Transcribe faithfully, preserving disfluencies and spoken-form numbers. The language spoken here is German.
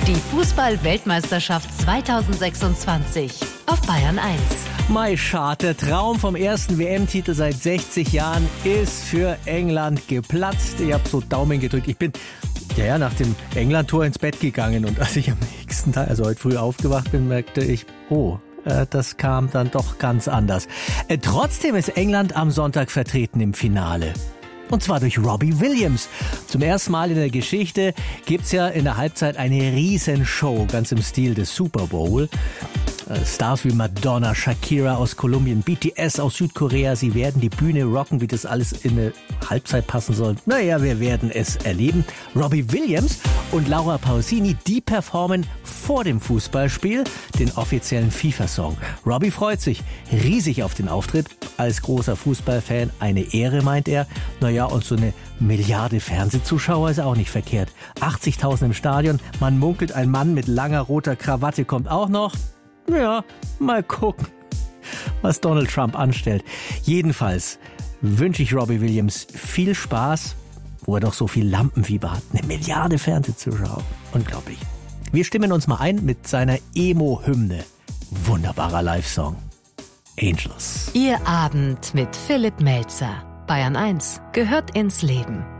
Die Fußball-Weltmeisterschaft zweitausendsechsundzwanzig auf Bayern eins. Mai Schad, der Traum vom ersten W M-Titel seit sechzig Jahren ist für England geplatzt. Ich habe so Daumen gedrückt. Ich bin ja, ja nach dem England-Tor ins Bett gegangen und als ich am nächsten Tag, also heute früh aufgewacht bin, merkte ich, oh, äh, das kam dann doch ganz anders. Äh, trotzdem ist England am Sonntag vertreten im Finale. Und zwar durch Robbie Williams. Zum ersten Mal in der Geschichte gibt's ja in der Halbzeit eine Riesenshow, ganz im Stil des Super Bowl. Stars wie Madonna, Shakira aus Kolumbien, B T S aus Südkorea, sie werden die Bühne rocken, wie das alles in eine Halbzeit passen soll. Naja, wir werden es erleben. Robbie Williams und Laura Pausini, die performen vor dem Fußballspiel den offiziellen FIFA-Song. Robbie freut sich riesig auf den Auftritt. Als großer Fußballfan eine Ehre, meint er. Naja, und so eine Milliarde Fernsehzuschauer ist auch nicht verkehrt. achtzigtausend im Stadion, man munkelt, ein Mann mit langer roter Krawatte kommt auch noch. Ja, mal gucken, was Donald Trump anstellt. Jedenfalls wünsche ich Robbie Williams viel Spaß, wo er doch so viel Lampenfieber hat. Eine Milliarde Fernsehzuschauer. Unglaublich. Wir stimmen uns mal ein mit seiner Emo-Hymne. Wunderbarer Live-Song. Angels. Ihr Abend mit Philipp Melzer. Bayern eins gehört ins Leben.